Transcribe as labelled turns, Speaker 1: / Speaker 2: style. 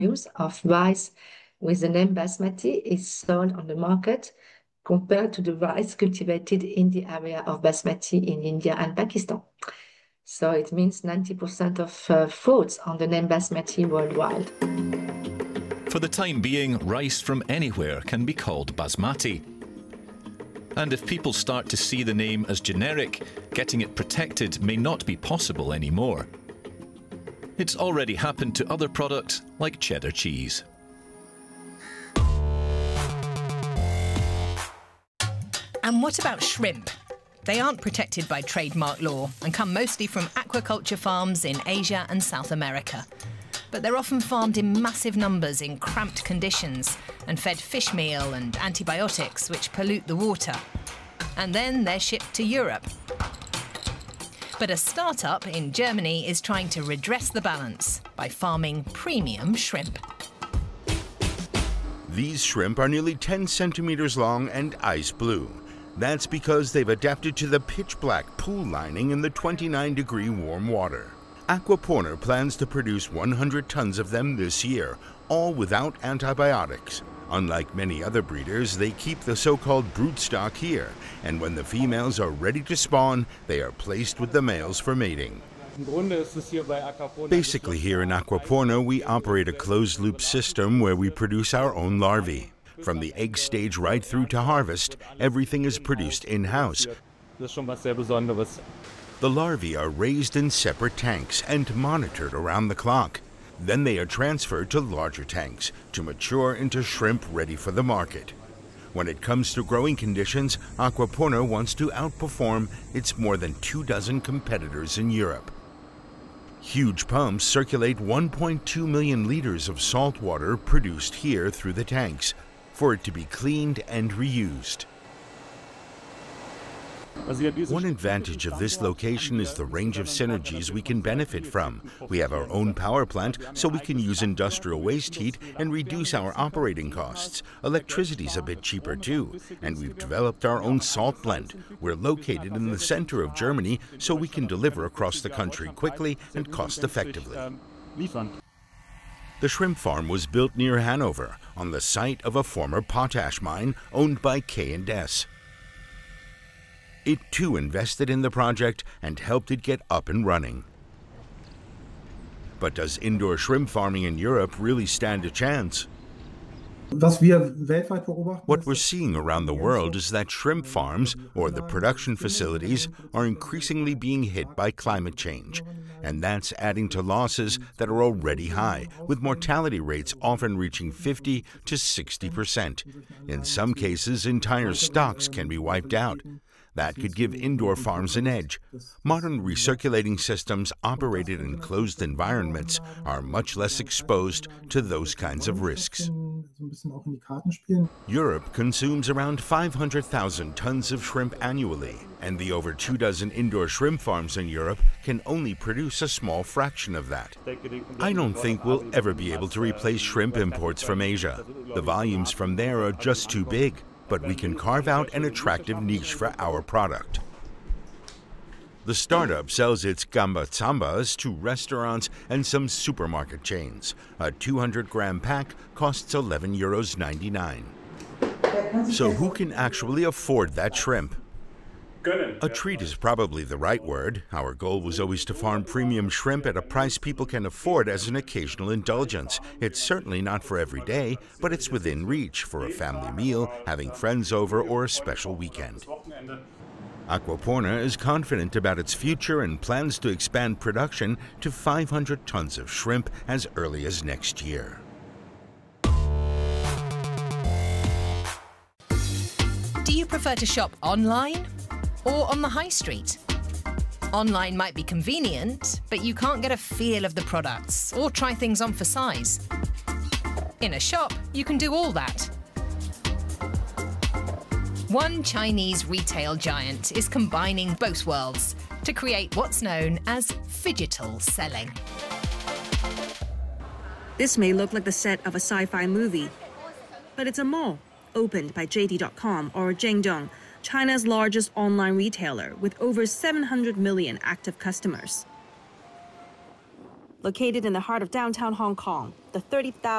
Speaker 1: use of rice with the name Basmati is sold on the market compared to the rice cultivated in the area of Basmati in India and Pakistan. So it means 90% of foods on the name Basmati worldwide.
Speaker 2: For the time being, rice from anywhere can be called Basmati. And if people start to see the name as generic, getting it protected may not be possible anymore. It's already happened to other products like cheddar cheese.
Speaker 3: And what about shrimp? They aren't protected by trademark law and come mostly from aquaculture farms in Asia and South America. But they're often farmed in massive numbers in cramped conditions and fed fish meal and antibiotics which pollute the water. And then they're shipped to Europe. But a startup in Germany is trying to redress the balance by farming premium shrimp.
Speaker 4: These shrimp are nearly 10 centimeters long and ice blue. That's because they've adapted to the pitch-black pool lining in the 29-degree warm water. Aquaporner plans to produce 100 tons of them this year, all without antibiotics. Unlike many other breeders, they keep the so-called brood stock here, and when the females are ready to spawn, they are placed with the males for mating. Basically, here in Aquaporner, we operate a closed-loop system where we produce our own larvae. From the egg stage right through to harvest, everything is produced in-house. The larvae are raised in separate tanks and monitored around the clock. Then they are transferred to larger tanks to mature into shrimp ready for the market. When it comes to growing conditions, Aquaporner wants to outperform its more than 24 competitors in Europe. Huge pumps circulate 1.2 million liters of salt water produced here through the tanks for it to be cleaned and reused. One advantage of this location is the range of synergies we can benefit from. We have our own power plant, so we can use industrial waste heat and reduce our operating costs. Electricity's a bit cheaper too, and we've developed our own salt blend. We're located in the center of Germany, so we can deliver across the country quickly and cost-effectively. The shrimp farm was built near Hanover, on the site of a former potash mine owned by K&S. It too invested in the project and helped it get up and running. But does indoor shrimp farming in Europe really stand a chance? What we're seeing around the world is that shrimp farms, or the production facilities, are increasingly being hit by climate change. And that's adding to losses that are already high, with mortality rates often reaching 50 to 60%. In some cases, entire stocks can be wiped out. That could give indoor farms an edge. Modern recirculating systems operated in closed environments are much less exposed to those kinds of risks. Europe consumes around 500,000 tons of shrimp annually, and the over 24 indoor shrimp farms in Europe can only produce a small fraction of that. I don't think we'll ever be able to replace shrimp imports from Asia. The volumes from there are just too big. But we can carve out an attractive niche for our product. The startup sells its gamba zambas to restaurants and some supermarket chains. A 200-gram pack costs €11.99. So who can actually afford that shrimp? A treat is probably the right word. Our goal was always to farm premium shrimp at a price people can afford as an occasional indulgence. It's certainly not for every day, but it's within reach for a family meal, having friends over, or a special weekend. Aquaporner is confident about its future and plans to expand production to 500 tons of shrimp as early as next year.
Speaker 3: Do you prefer to shop online or on the high street? Online might be convenient, but you can't get a feel of the products or try things on for size. In a shop, you can do all that. One Chinese retail giant is combining both worlds to create what's known as phygital selling.
Speaker 5: This may look like the set of a sci-fi movie, but it's a mall opened by JD.com or Jingdong, China's largest online retailer with over 700 million active customers. Located in the heart of downtown Hong Kong, the 30,000